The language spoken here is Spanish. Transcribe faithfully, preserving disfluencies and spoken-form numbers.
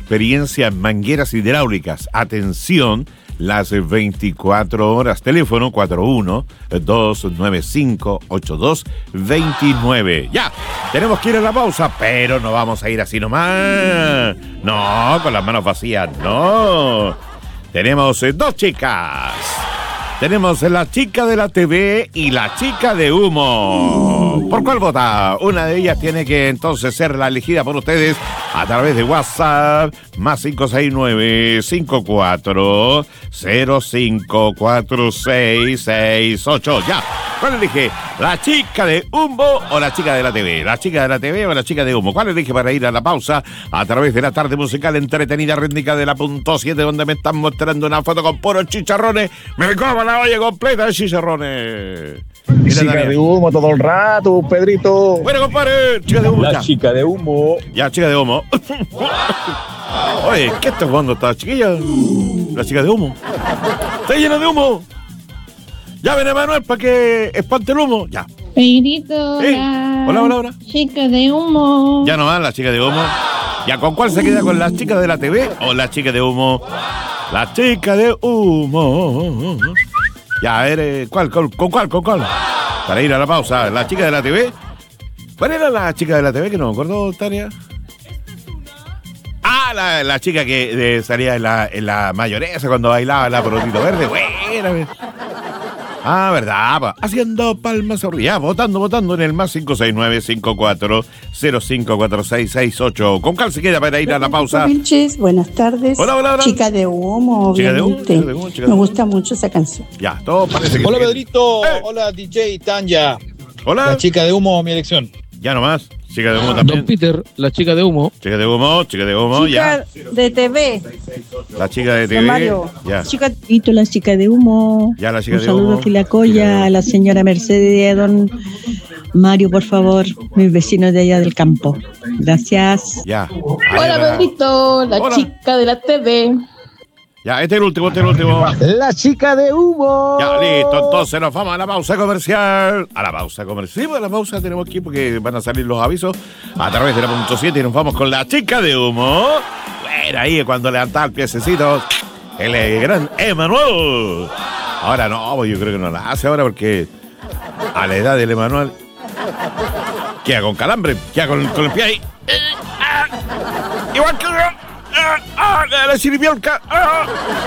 experiencia en mangueras hidráulicas. Atención, las veinticuatro horas. Teléfono cuatro uno dos nueve cinco ocho dos dos nueve. Ya, tenemos que ir a la pausa, pero no vamos a ir así nomás. No, con las manos vacías, no. Tenemos eh, dos chicas. Tenemos la chica de la T V y la chica de humo. ¿Por cuál vota? Una de ellas tiene que entonces ser la elegida por ustedes a través de WhatsApp, más cinco seis nueve cinco cuatro cero cinco cuatro seis seis ocho. Ya, ¿cuál elige? ¿La chica de humo o la chica de la T V? ¿La chica de la T V o la chica de humo? ¿Cuál elige para ir a la pausa a través de la tarde musical entretenida rítmica de la punto siete, donde me están mostrando una foto con puros chicharrones? ¡Me como la olla completa de chicharrones! Mira, chica Daniel. de humo todo el rato, Pedrito. Bueno, compadre, chica de humo. La ya. chica de humo. Ya, chica de humo. Oye, ¿qué está jugando esta chiquilla? La chica de humo. Está llena de humo. Ya ven, Emanuel, para que espante el humo. Ya. Pedrito, Eh, la hola, hola, hola. chica de humo. Ya no va la chica de humo. ¿Ya con cuál se queda? ¿Con la chica de la T V o la chica de humo? La chica de humo. Ya, a ver, eh, ¿cuál, cuál, ¿con cuál, con cuál? Para ir a la pausa, ¿la chica de la T V? ¿Cuál era la chica de la T V que no me acuerdo, Tania? Ah, la, la chica que eh, salía en la, en la mayonesa cuando bailaba la porotito verde. Buena. Ah, verdad, pa. Haciendo palmas arriba, votando, votando en el más cinco seis nueve cinco cuatro cero cinco cuatro seis seis ocho. ¿Con cuál se queda para ir a la pausa? Vilches, buenas tardes. Hola, hola, hola. Chica de humo, Chica de humo, obviamente. chica de humo, chica de Me humo. gusta mucho esa canción. Ya, todo parece que... Hola, se queda. Pedrito. Eh. Hola, D J Tanya. Hola. La chica de humo, mi elección. Ya nomás. Chica de humo Don también. Peter, la chica de humo. Chica de humo, chica de humo, ya. de T V, La chica de T de V. Mario. Ya. Chica Pito, la chica de humo. Ya, la chica Un de saludo humo. a Filacoya, a la señora Mercedes y a don Mario, por favor, mis vecinos de allá del campo. Gracias. Ya. Ahí Hola, va. Pedrito, la Hola. chica de la T V. Ya, este es el último, este es el último. La chica de humo. Ya, listo, entonces nos vamos a la pausa comercial. A la pausa comercial. Sí, a la pausa tenemos que ir porque van a salir los avisos a través de la punto siete y nos vamos con la chica de humo. Bueno, ahí cuando levantaba el piececito, el eh, gran Emanuel. Ahora no, pues yo creo que no la hace ahora porque a la edad del Emanuel queda con calambre, queda con, con el pie ahí. Eh, ah, igual que ah, ah, la chiripiolca. Ah.